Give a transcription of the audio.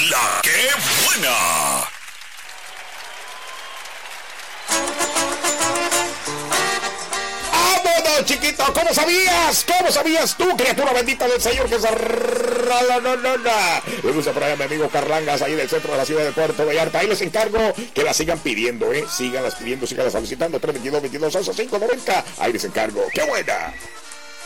La que buena. ¡Vámonos, chiquito! ¿Cómo sabías? ¿Cómo sabías tú, criatura bendita del Señor, que es me gusta por allá mi amigo Carlangas, ahí del centro de la ciudad de Puerto Vallarta? Ahí les encargo que la sigan pidiendo, síganlas pidiendo, síganlas solicitando. 322-22-590. Ahí les encargo. ¡Qué buena!